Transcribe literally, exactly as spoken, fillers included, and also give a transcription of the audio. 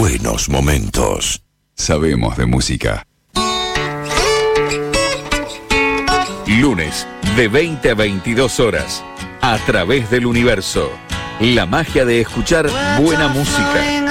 buenos momentos. Sabemos de música. Lunes, de veinte a veintidós horas, a través del universo. La magia de escuchar buena música.